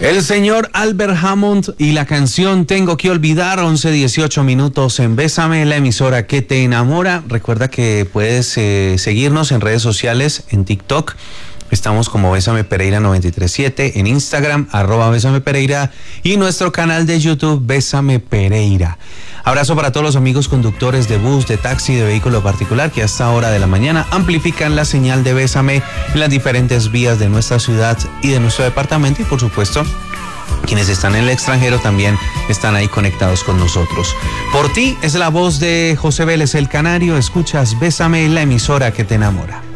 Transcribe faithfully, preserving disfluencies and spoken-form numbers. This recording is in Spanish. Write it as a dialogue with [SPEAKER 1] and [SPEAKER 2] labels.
[SPEAKER 1] El señor Albert Hammond y la canción Tengo que olvidar, once dieciocho minutos en Bésame, la emisora que te enamora. Recuerda que puedes eh, seguirnos en redes sociales, en TikTok. Estamos como Bésame Pereira noventa y tres siete, en Instagram, arroba Bésame Pereira, y nuestro canal de YouTube, Bésame Pereira. Abrazo para todos los amigos conductores de bus, de taxi, de vehículo particular que a esta hora de la mañana amplifican la señal de Bésame en las diferentes vías de nuestra ciudad y de nuestro departamento, y por supuesto quienes están en el extranjero también están ahí conectados con nosotros. Por ti es la voz de José Vélez el Canario. Escuchas Bésame, la emisora que te enamora.